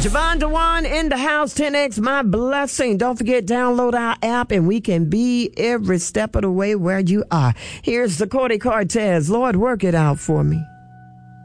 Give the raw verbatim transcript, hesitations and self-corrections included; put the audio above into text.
Javon Dewan in the house, ten X, my blessing. Don't forget, download our app and we can be every step of the way where you are. Here's the Cordy Cortez. Lord, work it out for me.